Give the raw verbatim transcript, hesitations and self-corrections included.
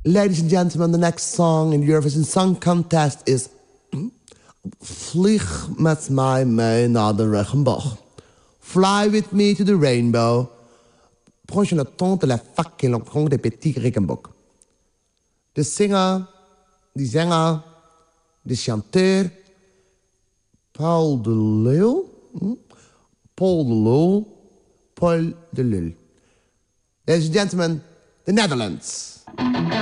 Ladies and gentlemen, the next song in the Eurovision Song Contest is Vlieg met mij mee naar de regenboog. Fly with me to the rainbow. Prends le temps de la fac et l'encontre des petits regenboog. De zinger, die zanger, de chanteur, Paul de Leeuw. Hm? Paul de Leeuw. Paul de Leeuw. Ladies and gentlemen, the Netherlands.